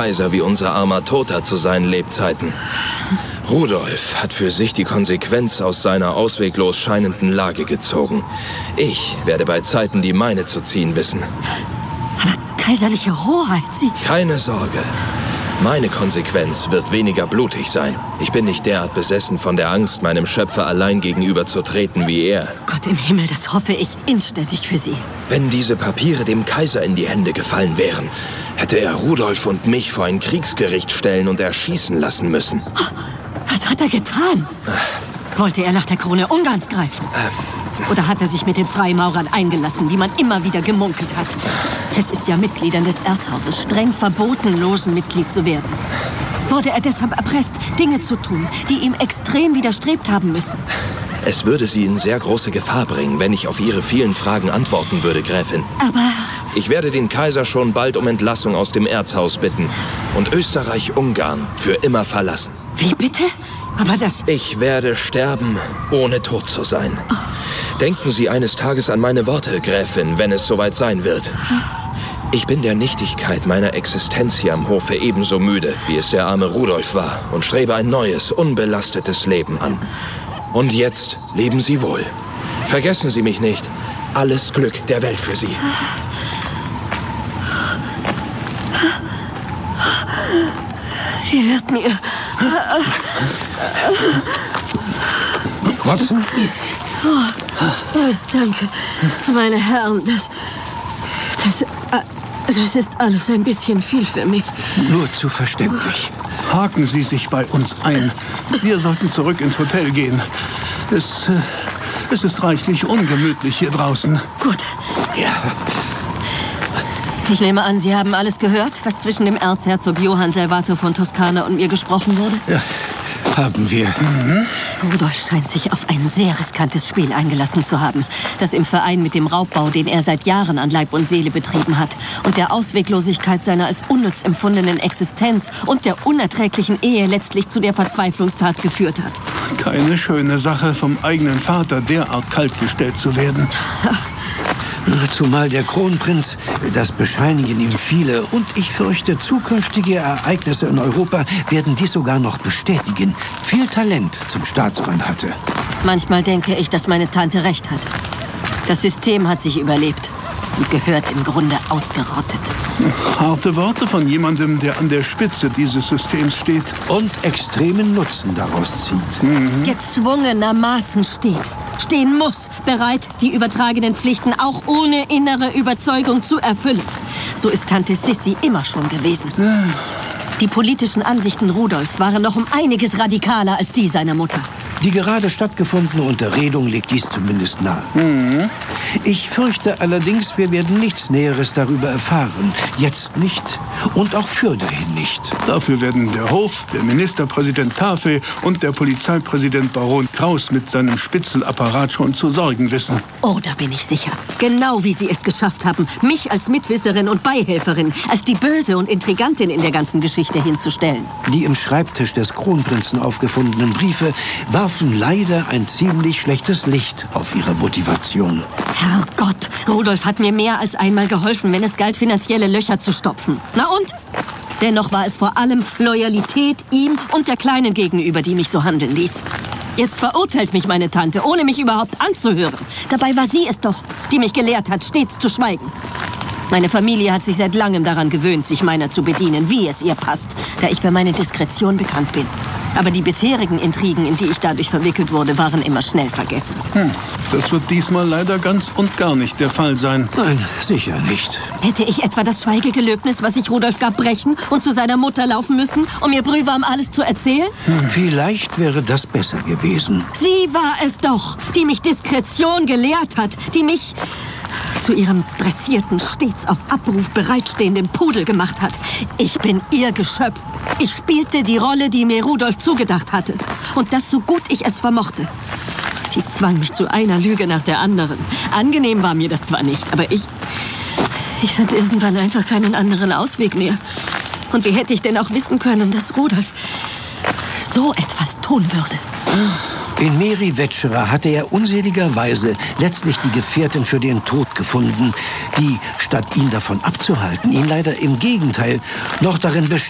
Kaiser wie unser armer Toter zu seinen Lebzeiten. Rudolf hat für sich die Konsequenz aus seiner ausweglos scheinenden Lage gezogen. Ich werde bei Zeiten die meine zu ziehen wissen. Aber kaiserliche Hoheit, Sie... Keine Sorge. Meine Konsequenz wird weniger blutig sein. Ich bin nicht derart besessen von der Angst, meinem Schöpfer allein gegenüberzutreten wie er. Gott im Himmel, das hoffe ich inständig für Sie. Wenn diese Papiere dem Kaiser in die Hände gefallen wären, hätte er Rudolf und mich vor ein Kriegsgericht stellen und erschießen lassen müssen. Was hat er getan? Wollte er nach der Krone Ungarns greifen? Oder hat er sich mit den Freimaurern eingelassen, wie man immer wieder gemunkelt hat? Es ist ja Mitgliedern des Erzhauses streng verboten, Logenmitglied zu werden. Wurde er deshalb erpresst, Dinge zu tun, die ihm extrem widerstrebt haben müssen? Es würde Sie in sehr große Gefahr bringen, wenn ich auf Ihre vielen Fragen antworten würde, Gräfin. Aber... Ich werde den Kaiser schon bald um Entlassung aus dem Erzhaus bitten und Österreich-Ungarn für immer verlassen. Wie bitte? Aber das... Ich werde sterben, ohne tot zu sein. Denken Sie eines Tages an meine Worte, Gräfin, wenn es soweit sein wird. Ich bin der Nichtigkeit meiner Existenz hier am Hofe ebenso müde, wie es der arme Rudolf war, und strebe ein neues, unbelastetes Leben an. Und jetzt leben Sie wohl. Vergessen Sie mich nicht. Alles Glück der Welt für Sie. Wie wird mir... Watson? Danke, meine Herren. Das ist alles ein bisschen viel für mich. Nur zu verständlich. Haken Sie sich bei uns ein. Wir sollten zurück ins Hotel gehen. Es ist reichlich ungemütlich hier draußen. Gut. Ja. Ich nehme an, Sie haben alles gehört, was zwischen dem Erzherzog Johann Salvator von Toskana und mir gesprochen wurde? Ja, haben wir. Rudolf scheint sich auf ein sehr riskantes Spiel eingelassen zu haben, das im Verein mit dem Raubbau, den er seit Jahren an Leib und Seele betrieben hat, und der Ausweglosigkeit seiner als unnütz empfundenen Existenz und der unerträglichen Ehe letztlich zu der Verzweiflungstat geführt hat. Keine schöne Sache, vom eigenen Vater derart kaltgestellt zu werden. Zumal der Kronprinz, das bescheinigen ihm viele, und ich fürchte, zukünftige Ereignisse in Europa werden dies sogar noch bestätigen, viel Talent zum Staatsmann hatte. Manchmal denke ich, dass meine Tante recht hat. Das System hat sich überlebt und gehört im Grunde ausgerottet. Harte Worte von jemandem, der an der Spitze dieses Systems steht. Und extremen Nutzen daraus zieht. Gezwungenermaßen stehen muss, bereit, die übertragenen Pflichten auch ohne innere Überzeugung zu erfüllen. So ist Tante Sissi immer schon gewesen. Die politischen Ansichten Rudolfs waren noch um einiges radikaler als die seiner Mutter. Die gerade stattgefundene Unterredung legt dies zumindest nahe. Ich fürchte allerdings, wir werden nichts Näheres darüber erfahren. Jetzt nicht und auch fürderhin nicht. Dafür werden der Hof, der Ministerpräsident Tafel und der Polizeipräsident Baron Kraus mit seinem Spitzelapparat schon zu sorgen wissen. Oh, da bin ich sicher. Genau wie sie es geschafft haben, mich als Mitwisserin und Beihelferin, als die Böse und Intrigantin in der ganzen Geschichte hinzustellen. Die im Schreibtisch des Kronprinzen aufgefundenen Briefe warfen leider ein ziemlich schlechtes Licht auf ihre Motivation. Herrgott, Rudolf hat mir mehr als einmal geholfen, wenn es galt, finanzielle Löcher zu stopfen. Na und? Dennoch war es vor allem Loyalität ihm und der Kleinen gegenüber, die mich so handeln ließ. Jetzt verurteilt mich meine Tante, ohne mich überhaupt anzuhören. Dabei war sie es doch, die mich gelehrt hat, stets zu schweigen. Meine Familie hat sich seit langem daran gewöhnt, sich meiner zu bedienen, wie es ihr passt, da ich für meine Diskretion bekannt bin. Aber die bisherigen Intrigen, in die ich dadurch verwickelt wurde, waren immer schnell vergessen. Das wird diesmal leider ganz und gar nicht der Fall sein. Nein, sicher nicht. Hätte ich etwa das Schweigegelöbnis, was ich Rudolf gab, brechen und zu seiner Mutter laufen müssen, um ihr brühwarm alles zu erzählen? Vielleicht wäre das besser gewesen. Sie war es doch, die mich Diskretion gelehrt hat, die mich zu ihrem dressierten, stets auf Abruf bereitstehenden Pudel gemacht hat. Ich bin ihr Geschöpf. Ich spielte die Rolle, die mir Rudolf zugedacht hatte. Und das so gut ich es vermochte. Dies zwang mich zu einer Lüge nach der anderen. Angenehm war mir das zwar nicht, aber ich hatte irgendwann einfach keinen anderen Ausweg mehr. Und wie hätte ich denn auch wissen können, dass Rudolf so etwas tun würde? In Mary Wetscherer hatte er unseligerweise letztlich die Gefährtin für den Tod gefunden, die, statt ihn davon abzuhalten, ihn leider im Gegenteil noch darin